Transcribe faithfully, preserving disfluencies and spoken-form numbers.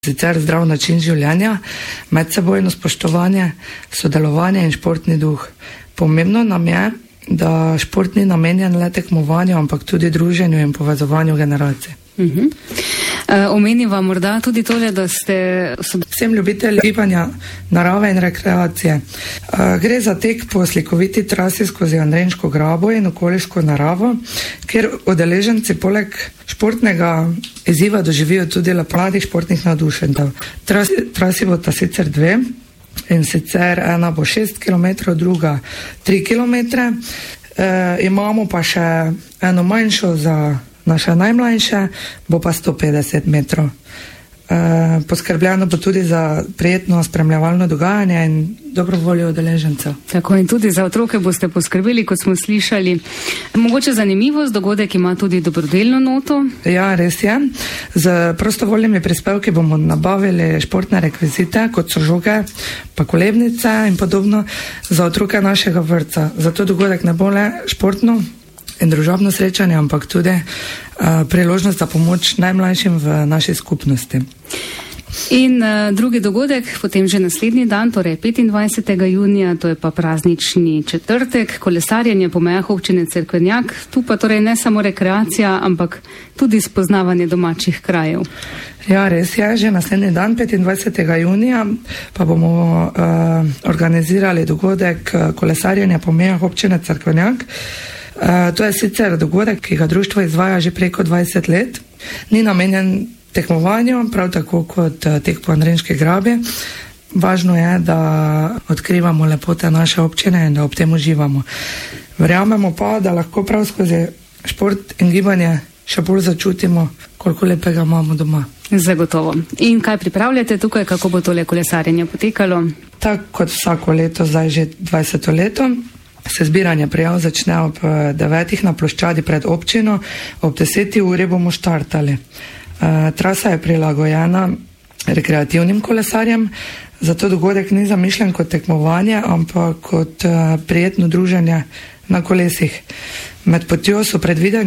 Sicer zdrav način življenja, medsebojno spoštovanje, sodelovanje in športni duh. Pomembno nam je, da šport ni namenjen le tekmovanju, ampak tudi druženju in povezovanju generacij. Uh-huh. Uh, omeniva morda tudi tole, da ste... Vsem ljubiteljem gibanja, narave in rekreacije. Uh, gre za tek po slikoviti trasi skozi Andrejinško grabo in okoliško naravo, kjer udeleženci poleg športnega izziva doživijo tudi lep mladih športnih navdušencev. Trasi, trasi bo ta sicer dve, in sicer ena bo šest kilometrov, druga tri kilometre. E, imamo pa še eno manjšo za naše najmlajše, bo pa sto petdeset metrov. E, poskrbljeno bo tudi za prijetno spremljevalno dogajanje in dobro voljo udeležencev. Tako, in tudi za otroke boste poskrbeli, kot smo slišali. Mogoče zanimivost, dogodek ima tudi dobrodelno noto. Ja, res je. Z prostovoljnimi prispevki bomo nabavili športne rekvizite, kot so žoge, pa kolebnice in podobno za otroke našega vrtca. Zato dogodek ne bo le športno in družabno srečanje, ampak tudi uh, priložnost za pomoč najmlajšim v naši skupnosti. In uh, drugi dogodek, potem že naslednji dan, torej petindvajsetega junija, to je pa praznični četrtek, kolesarjenje po mejah občine Cerkvenjak. Tu pa torej ne samo rekreacija, ampak tudi spoznavanje domačih krajev. Ja, res je, že naslednji dan, petindvajsetega junija, pa bomo uh, organizirali dogodek uh, kolesarjenja po mejah občine Cerkvenjak. Uh, to je sicer dogodek, ki ga društvo izvaja že preko dvajset let. Ni namenjen tekmovanju, prav tako kot uh, tek po Andrejinški grabi. Važno je, da odkrivamo lepote naše občine in da ob tem uživamo. Verjamemo pa, da lahko prav skozi šport in gibanje še bolj začutimo, koliko lepega imamo doma. Zagotovo. In kaj pripravljate tukaj, kako bo tole kolesarjenje potekalo? Tako kot vsako leto, zdaj že dvajseto leto. Se zbiranje prijav začne ob devetih na ploščadi pred občino, ob deseti uri bomo štartali. E, trasa je prilagojena rekreativnim kolesarjem, zato dogodek ni zamišljen kot tekmovanje, ampak kot e, prijetno druženje na kolesih. Med potjo so predvideni